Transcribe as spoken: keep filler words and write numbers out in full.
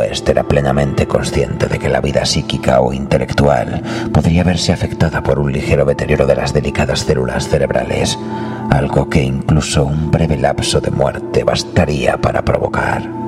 West era plenamente consciente de que la vida psíquica o intelectual podría verse afectada por un ligero deterioro de las delicadas células cerebrales, algo que incluso un breve lapso de muerte bastaría para provocar.